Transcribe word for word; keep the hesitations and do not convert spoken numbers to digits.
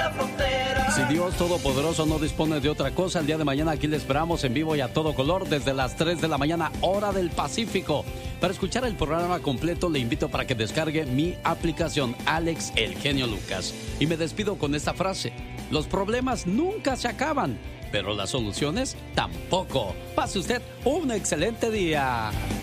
la frontera. Si Dios Todopoderoso no dispone de otra cosa, el día de mañana aquí le esperamos en vivo y a todo color desde las tres de la mañana, hora del Pacífico. Para escuchar el programa completo le invito para que descargue mi aplicación Alex El Genio Lucas. Y me despido con esta frase: los problemas nunca se acaban, pero las soluciones tampoco. Pase usted un excelente día.